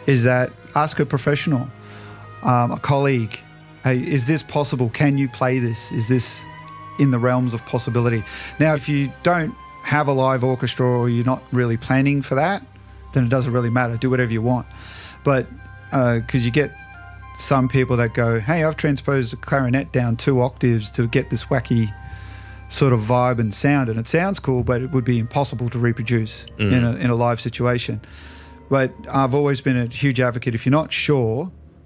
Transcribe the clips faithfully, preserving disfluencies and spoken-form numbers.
is that ask a professional, um, a colleague, hey, is this possible? Can you play this? Is this in the realms of possibility? Now, if you don't have a live orchestra or you're not really planning for that, then it doesn't really matter. Do whatever you want. But because uh, you get some people that go, hey, I've transposed the clarinet down two octaves to get this wacky sort of vibe and sound, and it sounds cool, but it would be impossible to reproduce mm. in, a, in a live situation. But I've always been a huge advocate. If you're not sure,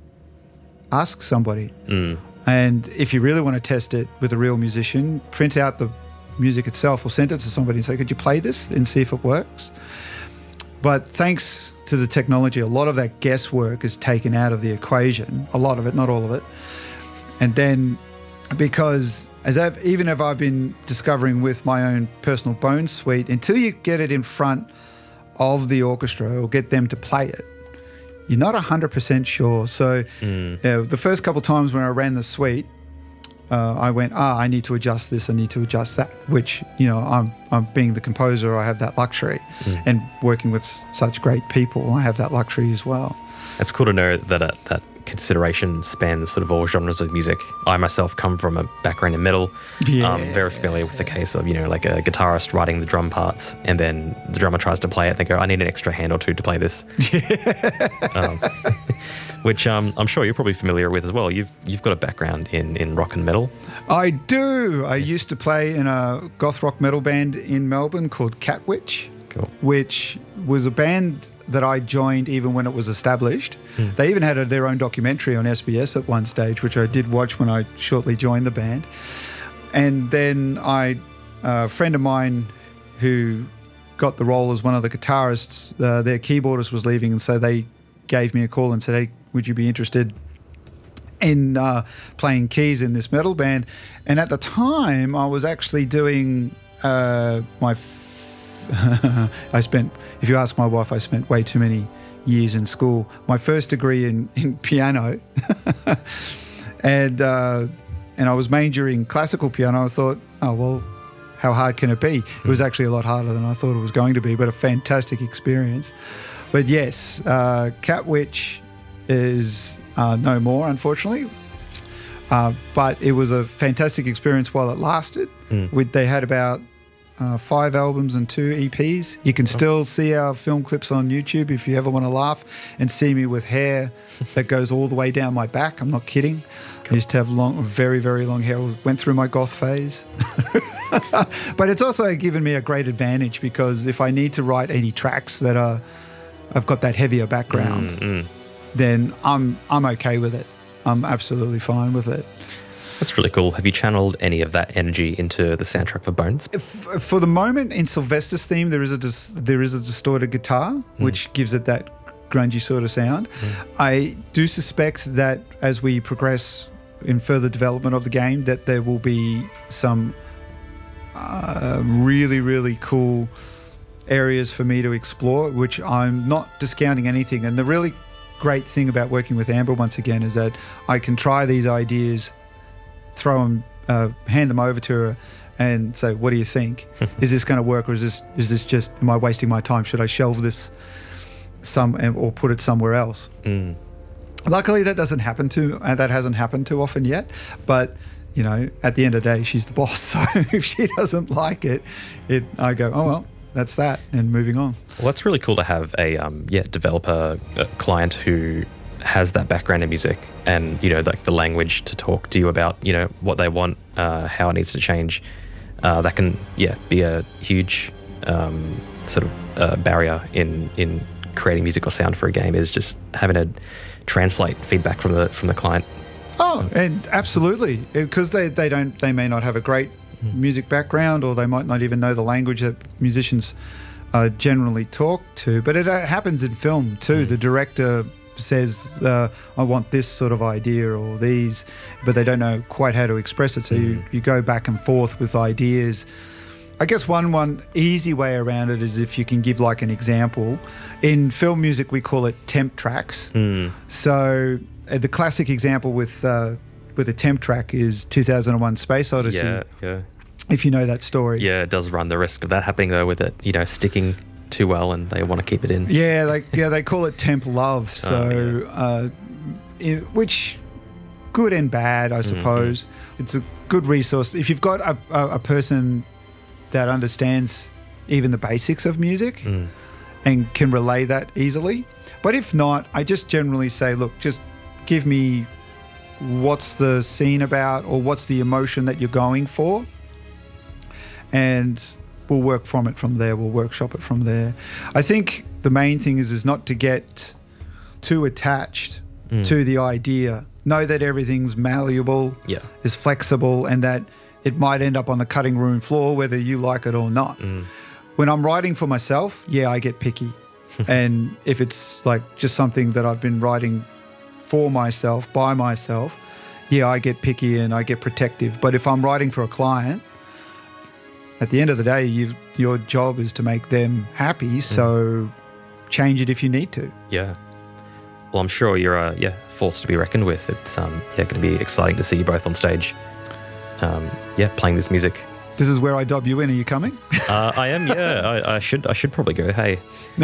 ask somebody. Mm. And if you really want to test it with a real musician, print out the music itself or send it to somebody and say, could you play this and see if it works? But thanks to the technology, a lot of that guesswork is taken out of the equation, a lot of it, not all of it. And then because as I've, even if I've been discovering with my own personal bone suite, until you get it in front of the orchestra or get them to play it, you're not one hundred percent sure. So mm. you know, the first couple of times when I ran the suite, uh, I went, ah, I need to adjust this, I need to adjust that, which, you know, I'm, I'm being the composer, I have that luxury. Mm. And working with such great people, I have that luxury as well. It's cool to know that uh, that consideration spans sort of all genres of music. I myself come from a background in metal. Yeah. I'm very familiar with the case of, you know, like a guitarist writing the drum parts and then the drummer tries to play it. They go, I need an extra hand or two to play this. Yeah. um, which um, I'm sure you're probably familiar with as well. You've you've got a background in, in rock and metal. I do. I used to play in a goth rock metal band in Melbourne called Catwitch, cool. which was a band that I joined even when it was established. Mm. They even had a, their own documentary on S B S at one stage, which I did watch when I shortly joined the band. And then I, a friend of mine who got the role as one of the guitarists, uh, their keyboardist was leaving, and so they gave me a call and said, hey, would you be interested in uh, playing keys in this metal band? And at the time, I was actually doing uh, my... I spent, if you ask my wife, I spent way too many years in school. My first degree in, in piano, and uh, and I was majoring classical piano. I thought, oh, well, how hard can it be? It was actually a lot harder than I thought it was going to be, but a fantastic experience. But yes, uh, Catwitch is uh, no more, unfortunately. Uh, but it was a fantastic experience while it lasted. Mm. We, they had about Uh, five albums and two E Ps. You can still see our film clips on YouTube if you ever want to laugh and see me with hair that goes all the way down my back. I'm not kidding. Cool. I used to have long, very, very long hair. Went through my goth phase. But it's also given me a great advantage because if I need to write any tracks that are, I've got that heavier background, mm-hmm. then I'm I'm okay with it. I'm absolutely fine with it. That's really cool. Have you channeled any of that energy into the soundtrack for Bones? If, for the moment, in Sylvester's theme, there is a dis, there is a distorted guitar, mm. which gives it that grungy sort of sound. Mm. I do suspect that as we progress in further development of the game, that there will be some uh, really, really cool areas for me to explore, which I'm not discounting anything. And the really great thing about working with Amber, once again, is that I can try these ideas, throw them, uh, hand them over to her and say, what do you think? Is this going to work, or is this is this just, am I wasting my time? Should I shelve this some or put it somewhere else? Mm. Luckily, that doesn't happen to, uh, that hasn't happened too often yet. But, you know, at the end of the day, she's the boss. So if she doesn't like it, it I go, oh, well, that's that, and moving on. Well, that's really cool to have a um, yeah developer uh, client who has that background in music and, you know, like the language to talk to you about, you know, what they want, uh, how it needs to change. Uh, that can, yeah, be a huge um, sort of uh, barrier in in creating musical sound for a game, is just having to translate feedback from the from the client. Oh, and absolutely, because they, they don't they may not have a great mm. music background, or they might not even know the language that musicians uh, generally talk to. But it uh, happens in film too. Mm. The director says, uh, I want this sort of idea or these, but they don't know quite how to express it. So mm. you, you go back and forth with ideas. I guess one one easy way around it is if you can give like an example. In film music, we call it temp tracks. Mm. So uh, the classic example with uh, with a temp track is two thousand one Space Odyssey. Yeah, yeah. If you know that story. Yeah, it does run the risk of that happening though, with it, you know, sticking too well, and they want to keep it in. Yeah, like yeah, they call it temp love. So, Oh, yeah. uh, in, which good and bad, I suppose. Mm-hmm. It's a good resource if you've got a, a, a person that understands even the basics of music Mm. and can relay that easily. But if not, I just generally say, look, just give me what's the scene about or what's the emotion that you're going for, and we'll work from it from there. We'll workshop it from there. I think the main thing is is not to get too attached mm. to the idea. Know that everything's malleable, yeah. is flexible, and that it might end up on the cutting room floor whether you like it or not. Mm. When I'm writing for myself, yeah, I get picky. And if it's like just something that I've been writing for myself, by myself, yeah, I get picky and I get protective. But if I'm writing for a client, at the end of the day, you've, your job is to make them happy. So mm. change it if you need to. Yeah. Well, I'm sure you're a yeah force to be reckoned with. It's um yeah going to be exciting to see you both on stage. Um, yeah, playing this music. This is where I dob you in. Are you coming? Uh, I am. Yeah, I, I should. I should probably go. Hey.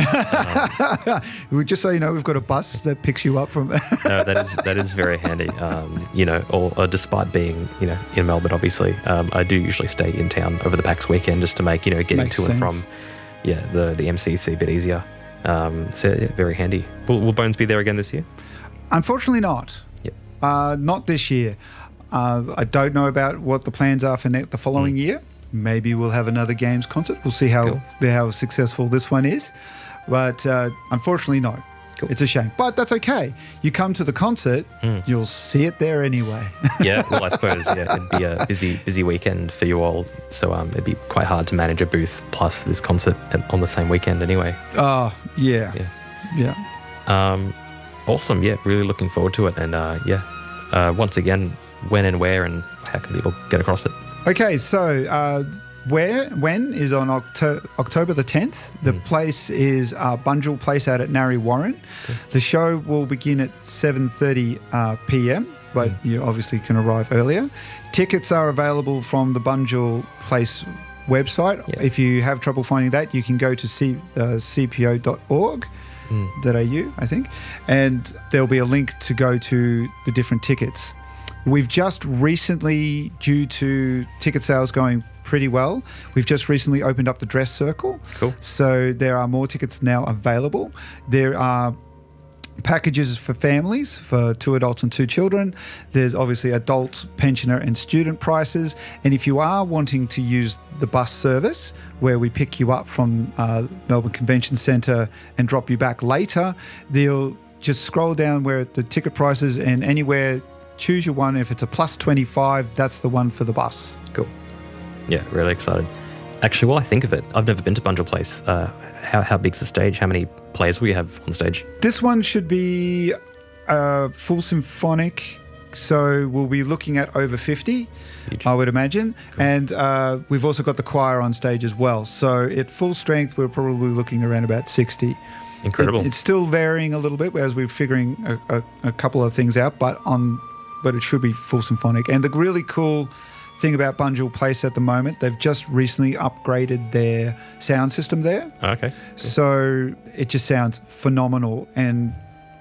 Um, just so you know, we've got a bus that picks you up from. No, that is that is very handy. Um, you know, or, or despite being you know in Melbourne, obviously, um, I do usually stay in town over the PAX weekend just to make you know getting Makes to sense. and from, yeah, the the M C C a bit easier. Um, so yeah, very handy. Will, will Bones be there again this year? Unfortunately, not. Yep. Uh, not this year. Uh, I don't know about what the plans are for ne- the following mm. year. Maybe we'll have another games concert. We'll see how cool. how successful this one is. But uh, unfortunately, no. Cool. It's a shame. But that's okay. You come to the concert, mm. you'll see it there anyway. Yeah, well, I suppose yeah, it'd be a busy busy weekend for you all. So um, it'd be quite hard to manage a booth plus this concert on the same weekend anyway. Oh, yeah. Yeah. Yeah. Um, awesome. Yeah, really looking forward to it. And uh, yeah, uh, once again, when and where and how can people get across it? Okay, so uh, where, when is on Octo- October the tenth. The mm. place is uh, Bunjil Place out at Narre Warren. Okay. The show will begin at seven thirty uh, p m, but mm. you obviously can arrive earlier. Tickets are available from the Bunjil Place website. Yeah. If you have trouble finding that, you can go to c, uh, c p o dot org. Mm. .au, I think, and there'll be a link to go to the different tickets. We've just recently, due to ticket sales going pretty well, we've just recently opened up the dress circle. Cool. So there are more tickets now available. There are packages for families, for two adults and two children. There's obviously adult, pensioner and student prices. And if you are wanting to use the bus service, where we pick you up from uh, Melbourne Convention Centre and drop you back later, they'll just scroll down where the ticket prices and anywhere, choose your one. If it's a plus twenty-five, that's the one for the bus. Cool. Yeah, really excited. Actually, while I think of it, I've never been to Bunjil Place. Uh, how, how big's the stage? How many players will you have on stage? This one should be uh, full symphonic, so we'll be looking at over fifty, Huge. I would imagine. Cool. And uh, we've also got the choir on stage as well. So at full strength, we're probably looking around about sixty. Incredible. It, it's still varying a little bit as we're figuring a, a, a couple of things out, but on but it should be full symphonic. And the really cool thing about Bunjil Place at the moment, they've just recently upgraded their sound system there. Okay. Cool. So it just sounds phenomenal. And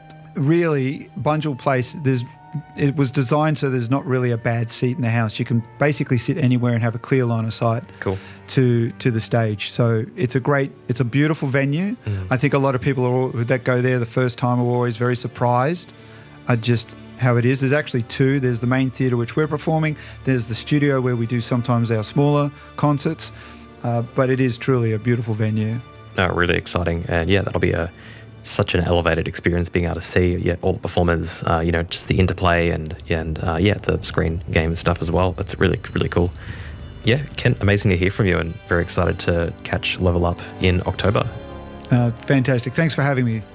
really, Bunjil Place, there's it was designed so there's not really a bad seat in the house. You can basically sit anywhere and have a clear line of sight cool. to to the stage. So it's a great, it's a beautiful venue. Mm. I think a lot of people are all, that go there the first time are always very surprised at just how it is. There's actually two. There's the main theatre which we're performing. There's the studio where we do sometimes our smaller concerts. Uh, but it is truly a beautiful venue. No, really exciting. And yeah, that'll be a such an elevated experience being able to see yeah, all the performers, uh, you know, just the interplay and, and uh, yeah, the screen game and stuff as well. That's really, really cool. Yeah, Ken, amazing to hear from you and very excited to catch Level Up in October. Uh, fantastic. Thanks for having me.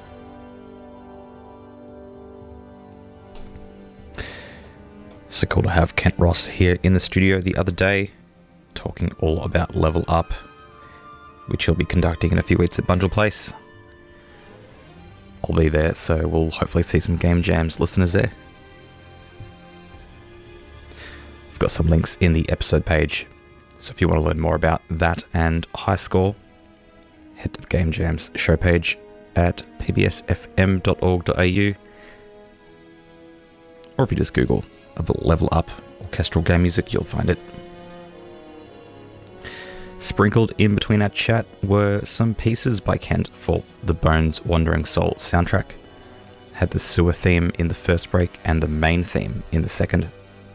So cool to have Kent Ross here in the studio the other day talking all about Level Up, which he'll be conducting in a few weeks at Bunjil Place. I'll be there, so we'll hopefully see some Game Jams listeners there. I've got some links in the episode page, so if you want to learn more about that and High Score, head to the Game Jams show page at p b s f m dot org dot a u, or if you just Google Level Up orchestral game music, you'll find it. Sprinkled in between our chat were some pieces by Kent for the Bones Wandering Soul soundtrack. Had the sewer theme in the first break and the main theme in the second.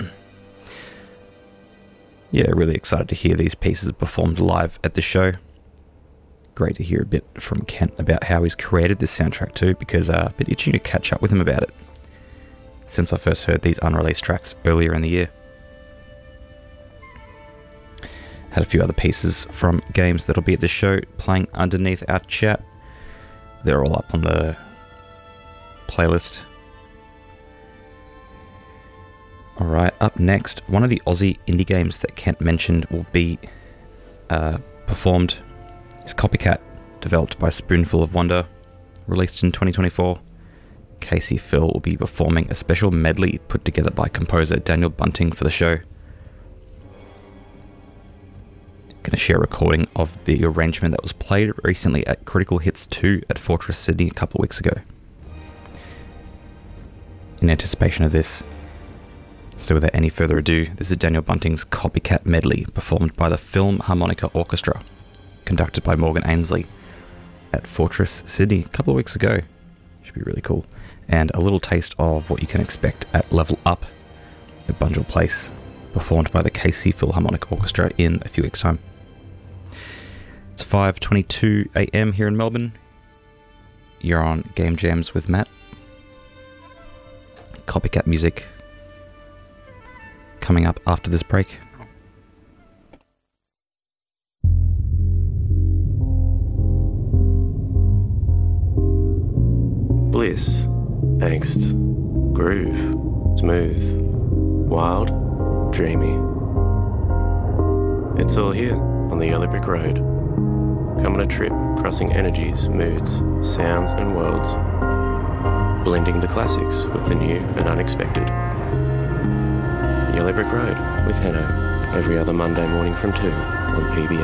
Yeah, really excited to hear these pieces performed live at the show. Great to hear a bit from Kent about how he's created this soundtrack too, because uh, I've been itching to catch up with him about it since I first heard these unreleased tracks earlier in the year. Had a few other pieces from games that'll be at the show playing underneath our chat. They're all up on the playlist. Alright, up next, one of the Aussie indie games that Kent mentioned will be uh, performed is Copycat, developed by Spoonful of Wonder, released in twenty twenty-four. Casey Phil will be performing a special medley put together by composer Daniel Bunting for the show. Going to share a recording of the arrangement that was played recently at Critical Hits two at Fortress Sydney a couple of weeks ago. In anticipation of this, so without any further ado, this is Daniel Bunting's Copycat Medley, performed by the Film Harmonica Orchestra, conducted by Morgan Ainsley at Fortress Sydney a couple of weeks ago. Should be really cool. And a little taste of what you can expect at Level Up at Bunjil Place, performed by the K C Philharmonic Orchestra in a few weeks' time. It's five twenty-two a m here in Melbourne. You're on Game Jams with Matt. Copycat music coming up after this break. Bliss, angst, groove, smooth, wild, dreamy. It's all here on the Yellow Brick Road. Come on a trip crossing energies, moods, sounds and worlds, blending the classics with the new and unexpected. Yellow Brick Road with Hanno, every other Monday morning from two on P B S.